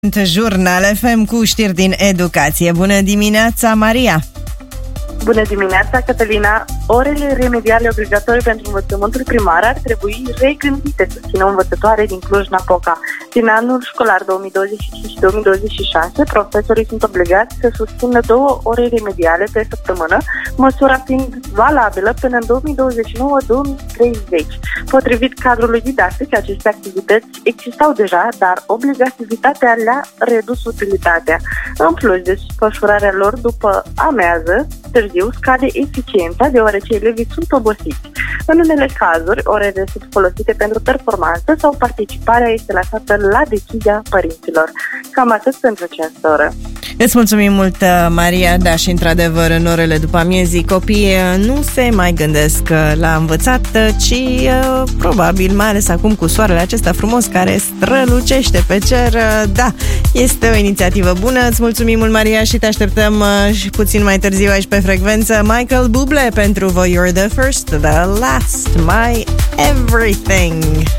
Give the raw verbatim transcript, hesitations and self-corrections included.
Jurnal F M cu știri din educație. Bună dimineața, Maria! Bună dimineața, Cătălina! Orele remediale obligatorii pentru învățământul primar ar trebui regândite, susține o învățătoare din Cluj-Napoca. Din anul școlar două mii douăzeci și cinci două mii douăzeci și șase, profesorii sunt obligați să susțină două ore remediale pe săptămână, măsura fiind valabilă până în două mii douăzeci și nouă două mii treizeci. Potrivit cadrului didactic, aceste activități existau deja, dar obligativitatea le-a redus utilitatea. În plus, desfășurarea lor după amiază târziu scade eficiența, deoarece elevii sunt obosiți. În unele cazuri, orele sunt folosite pentru performanță sau participarea este lăsată la decizia părinților. Cam atât pentru această oră. Îți mulțumim mult, Maria. Da, și într-adevăr, în orele după amiezii, copiii nu se mai gândesc la învățat, ci probabil, mai ales acum cu soarele acesta frumos care strălucește pe cer. Da, este o inițiativă bună. Îți mulțumim mult, Maria, și te așteptăm și puțin mai târziu aici pe frecvență. Michael Bublé pentru voi. You're the first, the last, my everything.